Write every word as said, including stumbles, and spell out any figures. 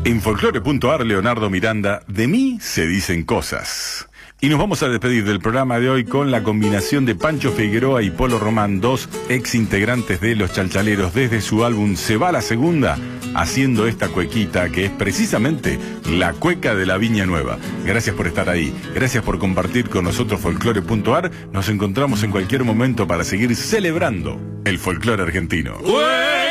En folclore punto ar, Leonardo Miranda, de mí se dicen cosas. Y nos vamos a despedir del programa de hoy con la combinación de Pancho Figueroa y Polo Román, dos ex integrantes de Los Chalchaleros, desde su álbum Se va la segunda, haciendo esta cuequita que es precisamente la cueca de la Viña Nueva. Gracias por estar ahí, gracias por compartir con nosotros folclore punto ar. Nos encontramos en cualquier momento para seguir celebrando el folclore argentino. ¡Ué!